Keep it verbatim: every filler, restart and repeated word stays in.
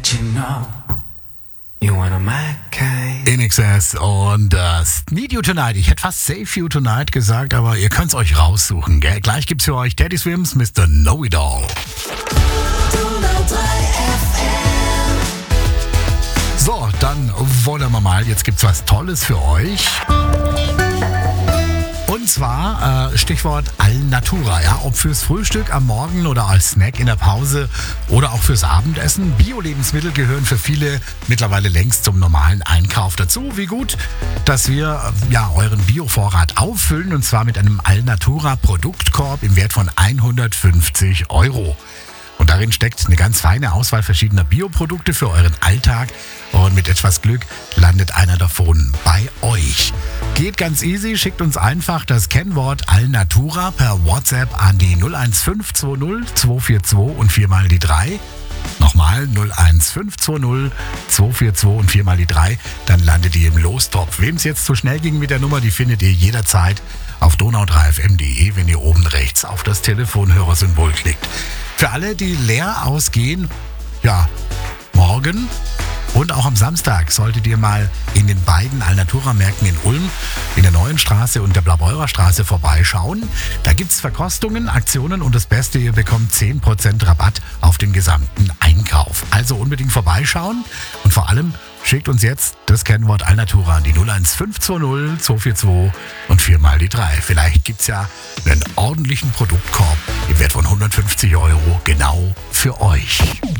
you know you wanna my kind. In Excess und das uh, Need You Tonight. Ich hätte fast Save You Tonight gesagt, aber ihr könnt es euch raussuchen, gell? Gleich gibt's für euch Teddy Swims, Mister Know It All. So, dann wollen wir mal, jetzt gibt's was Tolles für euch. Und zwar äh, Stichwort Alnatura, ja, ob fürs Frühstück am Morgen oder als Snack in der Pause oder auch fürs Abendessen. Bio-Lebensmittel gehören für viele mittlerweile längst zum normalen Einkauf dazu. Wie gut, dass wir äh, ja euren Biovorrat auffüllen, und zwar mit einem Alnatura Produktkorb im Wert von hundertfünfzig Euro. Und darin steckt eine ganz feine Auswahl verschiedener Bioprodukte für euren Alltag. Und mit etwas Glück landet einer davon bei euch. Geht ganz easy, schickt uns einfach das Kennwort Alnatura per WhatsApp an die null eins fünf zwei null zwei vier zwei und viermal die drei. Nochmal null eins fünf zwei null zwei vier zwei und viermal die drei. Dann landet ihr im Lostopf. Wem es jetzt zu schnell ging mit der Nummer, die findet ihr jederzeit auf donau drei f m punkt d e, wenn ihr oben rechts auf das Telefonhörersymbol klickt. Für alle, die leer ausgehen, ja, morgen und auch am Samstag solltet ihr mal in den beiden Alnatura-Märkten in Ulm, in der Neuen Straße und der Blaubeurer Straße vorbeischauen. Da gibt's Verkostungen, Aktionen und das Beste, ihr bekommt zehn Prozent Rabatt auf den gesamten Einkauf. Also unbedingt vorbeischauen und vor allem schickt uns jetzt das Kennwort Alnatura an die null eins fünf zwei null zwei vier zwei und viermal die drei. Vielleicht gibt's ja einen ordentlichen Produktkorb im Wert von hundertfünfzig Euro genau für euch.